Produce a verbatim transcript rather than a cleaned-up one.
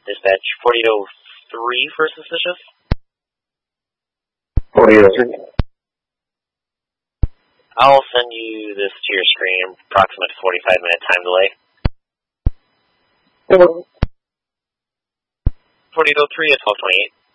Dispatch forty-eight oh three for suspicious. forty-eight oh three. I'll send you this to your screen, approximate forty-five minute time delay. Hello. forty-eight oh three at twelve twenty-eight.